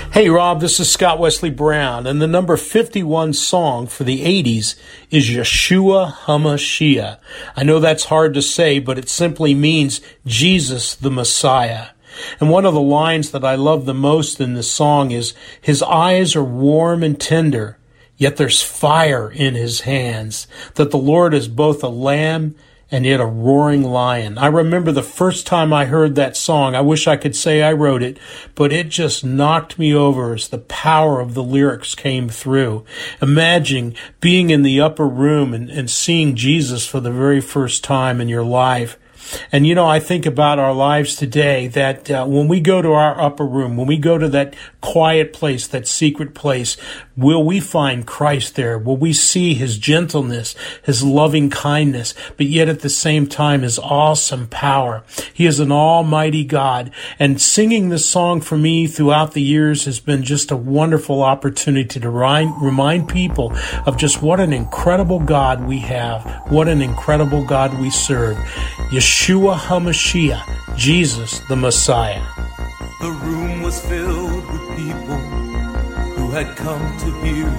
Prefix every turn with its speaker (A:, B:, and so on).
A: Hey Rob, this is Scott Wesley Brown, and the number 51 song for the 80s is Yeshua HaMashiach. I know that's hard to say, but it simply means Jesus the Messiah. And one of the lines that I love the most in this song is, his eyes are warm and tender, yet there's fire in his hands, that the Lord is both a lamb and yet a roaring lion. I remember the first time I heard that song. I wish I could say I wrote it, but it just knocked me over as the power of the lyrics came through. Imagine being in the upper room and seeing Jesus for the very first time in your life. And, I think about our lives today that when we go to our upper room, when we go to that quiet place, that secret place, will we find Christ there? Will we see his gentleness, his loving kindness, but yet at the same time his awesome power? He is an almighty God. And singing this song for me throughout the years has been just a wonderful opportunity to remind people of just what an incredible God we have, what an incredible God we serve. Yeshua HaMashiach, Jesus the Messiah.
B: The room was filled with people who had come to hear